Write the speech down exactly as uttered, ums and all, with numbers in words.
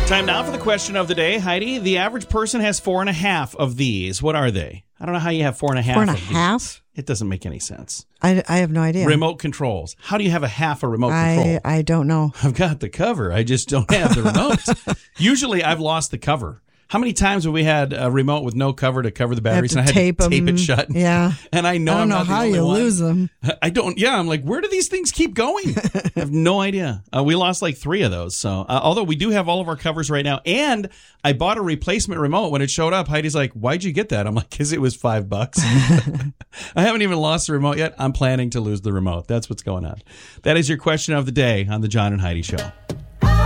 Time now for the question of the day. Heidi, the average person has four and a half of these. What are they? I don't know how you have four and a half Four and a of these. half? It doesn't make any sense. I, I have no idea. Remote controls. How do you have a half a remote I, control? I don't know. I've got the cover. I just don't have the remote. Usually I've lost the cover. How many times have we had a remote with no cover to cover the batteries? to and I had tape to tape them. it shut. Yeah. And I know I don't I'm know not the how only you one. lose them. I don't. Yeah, I'm like, where do these things keep going? I have no idea. Uh, we lost like three of those. So, uh, although we do have all of our covers right now, and I bought a replacement remote when it showed up. Heidi's like, "Why'd you get that?" I'm like, "Cause it was five bucks." I haven't even lost the remote yet. I'm planning to lose the remote. That's what's going on. That is your question of the day on the John and Heidi Show.